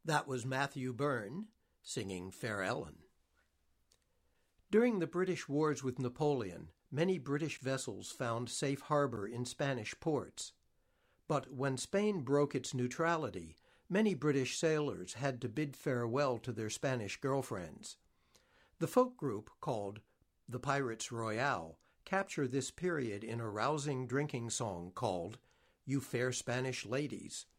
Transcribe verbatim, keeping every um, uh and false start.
That was Matthew Byrne singing Fair Ellen. During the British wars with Napoleon, many British vessels found safe harbor in Spanish ports. But when Spain broke its neutrality, many British sailors had to bid farewell to their Spanish girlfriends. The folk group called the Pirates Royale capture this period in a rousing drinking song called You Fair Spanish Ladies.